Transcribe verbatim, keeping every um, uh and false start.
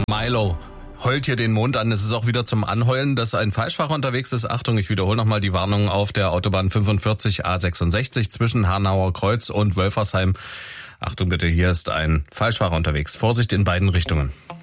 Milo heult hier den Mond an. Es ist auch wieder zum Anheulen, dass ein Falschfahrer unterwegs ist. Achtung, ich wiederhole nochmal die Warnung auf der Autobahn fünfundvierzig A sechsundsechzig zwischen Hanauer Kreuz und Wölfersheim. Achtung bitte, hier ist ein Falschfahrer unterwegs. Vorsicht in beiden Richtungen.